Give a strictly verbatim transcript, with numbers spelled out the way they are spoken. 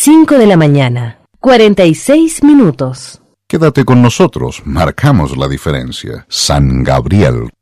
cinco de la mañana, cuarenta y seis minutos. Quédate con nosotros, marcamos la diferencia. San Gabriel,